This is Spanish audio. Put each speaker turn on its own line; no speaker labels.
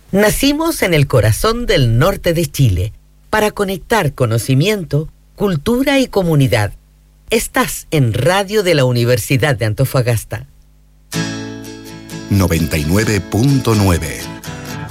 Nacimos en el corazón del norte de Chile para conectar conocimiento, cultura y comunidad. Estás en Radio de la Universidad de Antofagasta.
99.9